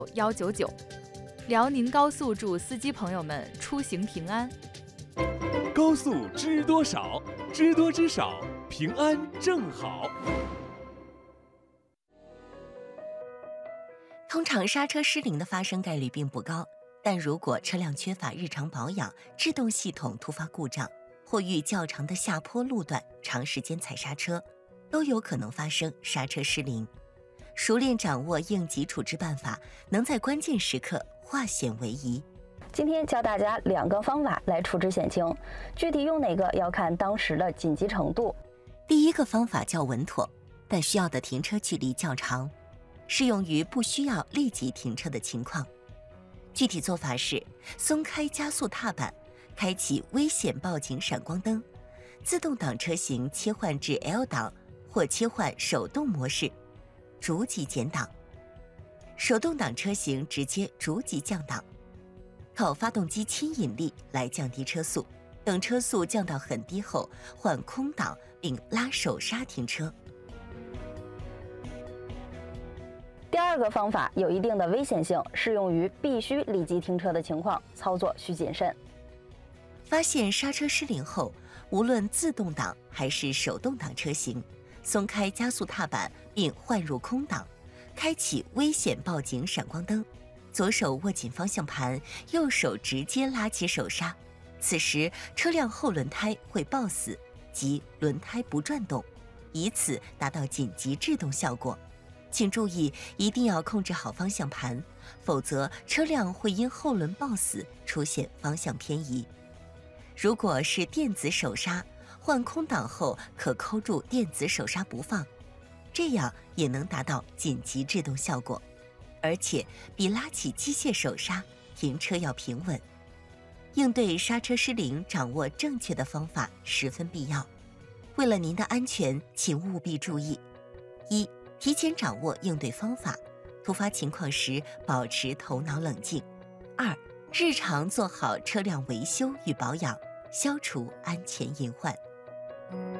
199。辽宁高速祝司机朋友们出行平安。 高速知多少？知多知少，平安正好。 通常刹车失灵的发生概率并不高，但如果车辆缺乏日常保养，制动系统突发故障，或遇较长的下坡路段长时间踩刹车，都有可能发生刹车失灵。熟练掌握应急处置办法，能在关键时刻化险为夷。 今天教大家2个方法来处置险情，具体用哪个要看当时的紧急程度。 第一个方法较稳妥，但需要的停车距离较长，适用于不需要立即停车的情况。具体做法是：松开加速踏板，开启危险报警闪光灯，自动挡车型切换至 L 档或切换手动模式，逐级减档；手动挡车型直接逐级降档，靠发动机牵引力来降低车速，等车速降到很低后换空档并拉手刹停车。 第2个方法有一定的危险性，适用于必须立即停车的情况，操作需谨慎。 发现刹车失灵后，无论自动挡还是手动挡车型，松开加速踏板并换入空档，开启危险报警闪光灯，左手握紧方向盘，右手直接拉起手刹，此时车辆后轮胎会抱死，即轮胎不转动，以此达到紧急制动效果。请注意，一定要控制好方向盘，否则车辆会因后轮抱死出现方向偏移。如果是电子手刹，换空档后可扣住电子手刹不放，这样也能达到紧急制动效果，而且比拉起机械手刹停车要平稳。应对刹车失灵，掌握正确的方法十分必要。为了您的安全，请务必注意：一、提前掌握应对方法，突发情况时保持头脑冷静；二、日常做好车辆维修与保养，消除安全隐患。